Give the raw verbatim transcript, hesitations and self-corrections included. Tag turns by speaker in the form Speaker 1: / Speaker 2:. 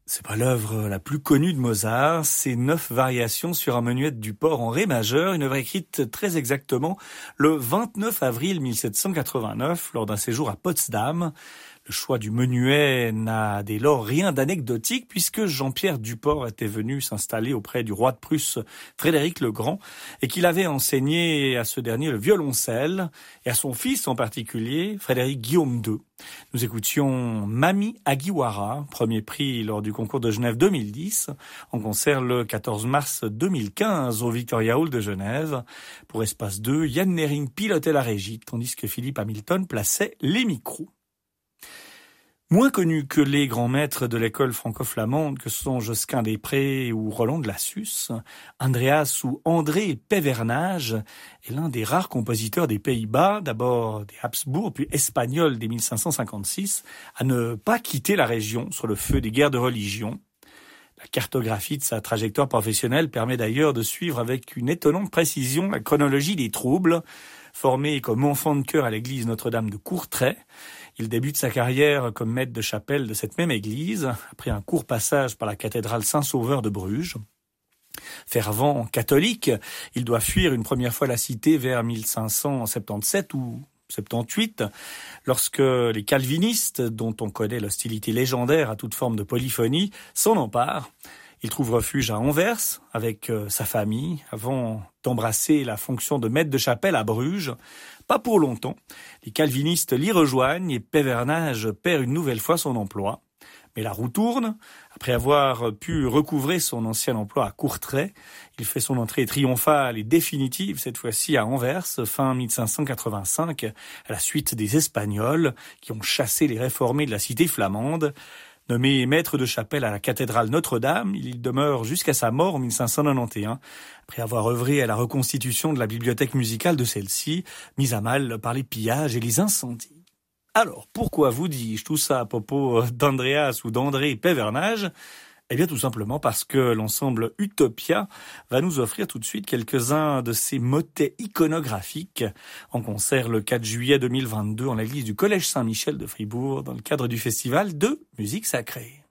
Speaker 1: C'est pas l'œuvre la plus connue de Mozart, c'est neuf variations sur un menuet du Port en ré majeur, une œuvre écrite très exactement le vingt-neuf avril mille sept cent quatre-vingt-neuf lors d'un séjour à Potsdam. Le choix du menuet n'a dès lors rien d'anecdotique puisque Jean-Pierre Duport était venu s'installer auprès du roi de Prusse Frédéric le Grand et qu'il avait enseigné à ce dernier le violoncelle et à son fils en particulier, Frédéric Guillaume deux. Nous écoutions Mami Agiwara, premier prix lors du concours de Genève deux mille dix, en concert le quatorze mars deux mille quinze au Victoria Hall de Genève. Pour Espace deux, Yann Nering pilotait la régie, tandis que Philippe Hamilton plaçait les micros. Moins connus que les grands maîtres de l'école franco-flamande que sont Josquin des Prés ou Roland de Lassus, Andreas ou André Pévernage est l'un des rares compositeurs des Pays-Bas, d'abord des Habsbourg puis espagnols dès mille cinq cent cinquante-six, à ne pas quitter la région sur le feu des guerres de religion. La cartographie de sa trajectoire professionnelle permet d'ailleurs de suivre avec une étonnante précision la chronologie des troubles. Formé comme enfant de chœur à l'église Notre-Dame de Courtrai, il débute sa carrière comme maître de chapelle de cette même église, après un court passage par la cathédrale Saint-Sauveur de Bruges. Fervent catholique, il doit fuir une première fois la cité vers mille cinq cent soixante-dix-sept ou soixante-dix-huit, lorsque les calvinistes, dont on connaît l'hostilité légendaire à toute forme de polyphonie, s'en emparent. Il trouve refuge à Anvers avec euh, sa famille avant d'embrasser la fonction de maître de chapelle à Bruges. Pas pour longtemps. Les calvinistes l'y rejoignent et Pévernage perd une nouvelle fois son emploi. Mais la roue tourne. Après avoir pu recouvrer son ancien emploi à Courtrai, il fait son entrée triomphale et définitive, cette fois-ci à Anvers, fin mille cinq cent quatre-vingt-cinq, à la suite des Espagnols qui ont chassé les réformés de la cité flamande. Nommé maître de chapelle à la cathédrale Notre-Dame, il y demeure jusqu'à sa mort en mille cinq cent quatre-vingt-onze, après avoir œuvré à la reconstitution de la bibliothèque musicale de celle-ci, mise à mal par les pillages et les incendies. Alors, pourquoi vous dis-je tout ça à propos d'Andreas ou d'André Pévernage ? Eh bien, tout simplement parce que l'ensemble Utopia va nous offrir tout de suite quelques-uns de ces motets iconographiques en concert le quatre juillet deux mille vingt-deux en l'église du Collège Saint-Michel de Fribourg dans le cadre du festival de musique sacrée.